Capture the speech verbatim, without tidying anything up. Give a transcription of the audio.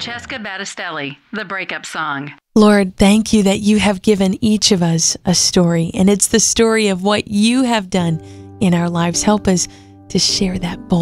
Francesca Battistelli, The Breakup Song. Lord, thank you that you have given each of us a story, and it's the story of what you have done in our lives. Help us to share that boldness